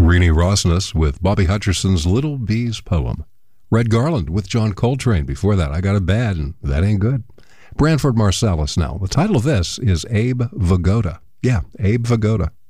Renee Rossness with Bobby Hutcherson's Little Bee's Poem. Red Garland with John Coltrane. Before that, I Got It Bad, and that ain't good. Branford Marsalis now. The title of this is Abe Vigoda. Yeah, Abe Vigoda.